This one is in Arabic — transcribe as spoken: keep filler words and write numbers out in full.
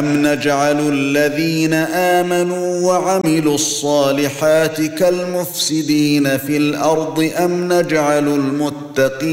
أَمْ نَجْعَلُ الَّذِينَ آمَنُوا وَعَمِلُوا الصَّالِحَاتِ كَالْمُفْسِدِينَ فِي الْأَرْضِ أَمْ نَجْعَلُ الْمُتَّقِينَ